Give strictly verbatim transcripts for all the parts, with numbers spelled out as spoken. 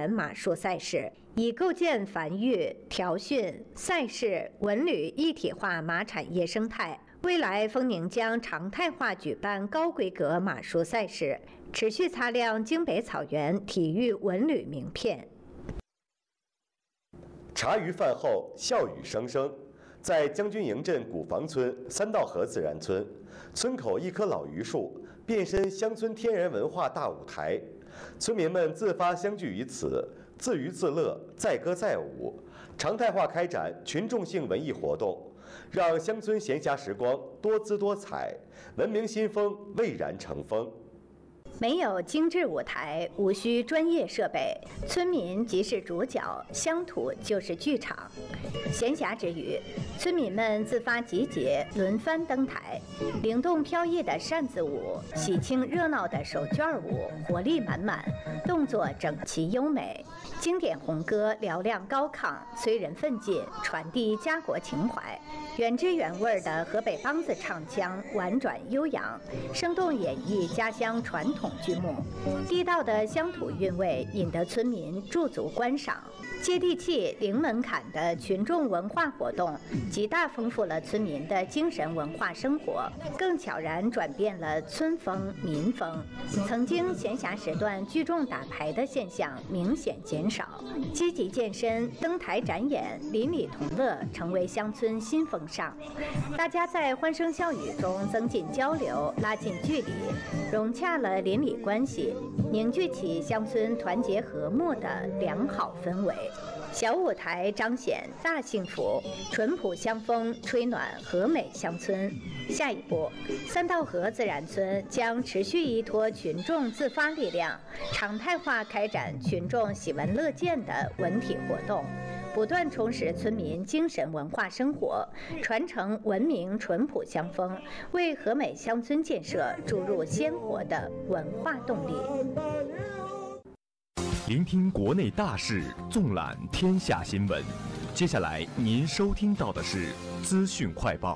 园马术赛事，以构建繁育、调训、赛事、文旅一体化马产业生态。未来，丰宁将常态化举办高规格马术赛事，持续擦亮京北草原体育文旅名片。 茶余饭后，笑语声声。在将军营镇古房村三道河自然村，村口一棵老榆树，变身乡村天然文化大舞台。村民们自发相聚于此，自娱自乐，载歌载舞，常态化开展群众性文艺活动，让乡村闲暇时光多姿多彩，文明新风蔚然成风。 没有精致舞台，无需专业设备，村民即是主角，乡土就是剧场。闲暇之余，村民们自发集结，轮番登台，灵动飘逸的扇子舞，喜庆热闹的手绢舞，活力满满，动作整齐优美。经典红歌嘹亮高亢，催人奋进，传递家国情怀。原汁原味的河北梆子唱腔婉转悠扬，生动演绎家乡传统剧目，地道的乡土韵味引得村民驻足观赏。接地气、零门槛的群众文化活动，极大丰富了村民的精神文化生活，更悄然转变了村风民风。曾经闲暇时段聚众打牌的现象明显减少，积极健身、登台展演、邻里同乐成为乡村新风尚。大家在欢声笑语中增进交流，拉近距离，融洽了邻里关系，凝聚起乡村团结和睦的良好氛围。小舞台彰显大幸福，淳朴乡风吹暖和美乡村。下一步，三道河自然村将持续依托群众自发力量，常态化开展群众喜闻乐见的文体活动，不断充实村民精神文化生活，传承文明淳朴乡风，为和美乡村建设注入鲜活的文化动力。 聆听国内大事，纵览天下新闻。接下来您收听到的是资讯快报。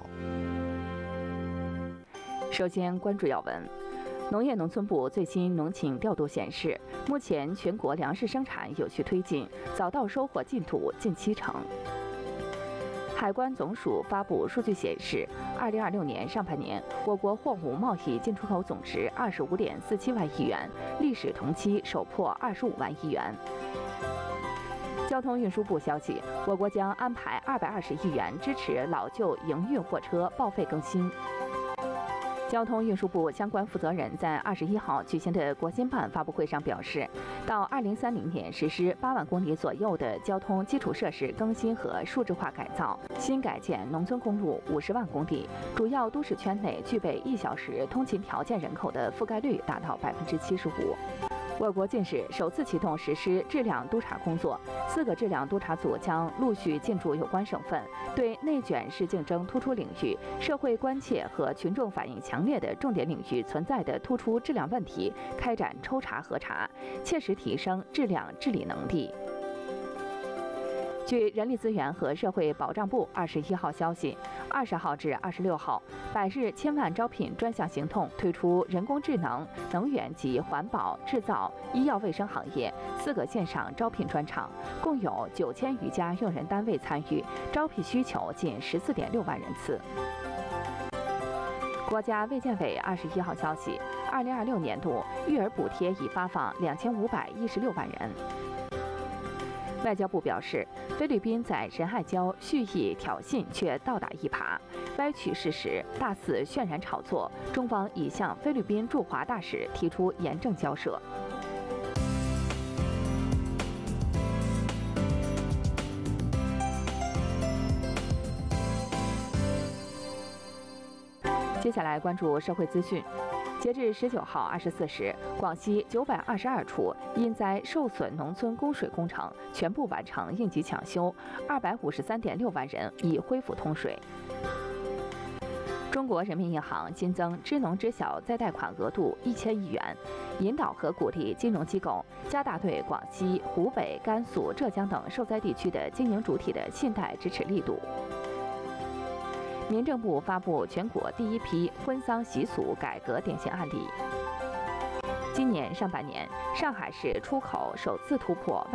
首先关注要闻。农业农村部最新农情调度显示，目前全国粮食生产有序推进，早稻收获进度近七成。海关总署发布数据显示，二零二六年上半年，我国货物贸易进出口总值二十五点四七万亿元，历史同期首破二十五万亿元。交通运输部消息，我国将安排二百二十亿元支持老旧营运货车报废更新。交通运输部相关负责人在二十一号举行的国新办发布会上表示，到二零三零年实施八万公里左右的交通基础设施更新和数字化改造，新改建农村公路五十万公里，主要都市圈内具备一小时通勤条件人口的覆盖率达到百分之七十五。我国近日首次启动实施质量督查工作，四个质量督查组将陆续进驻有关省份，对内卷式竞争突出领域、社会关切和群众反映强烈的重点领域存在的突出质量问题开展抽查核查，切实提升质量治理能力。据人力资源和社会保障部二十一号消息，二十号至二十六号，百日千万招聘专项行动推出人工智能、能源及环保、制造、医药卫生行业四个线上招聘专场，共有九千余家用人单位参与，招聘需求近十四点六万人次。国家卫健委二十一号消息，二零二六年度育儿补贴已发放两千五百一十六万人。外交部表示，菲律宾在仁爱礁蓄意挑衅却倒打一耙，歪曲事实，大肆渲染炒作，中方已向菲律宾驻华大使提出严正交涉。接下来关注社会资讯。截至十九号二十四时，广西九百二十二处因灾受损农村供水工程全部完成应急抢修，二百五十三点六万人已恢复通水。中国人民银行新增支农支小再贷款额度一千亿元，引导和鼓励金融机构加大对广西、湖北、甘肃、浙江等受灾地区的经营主体的信贷支持力度。民政部发布全国第一批婚丧习俗改革典型案例。今年上半年，上海市出口首次突破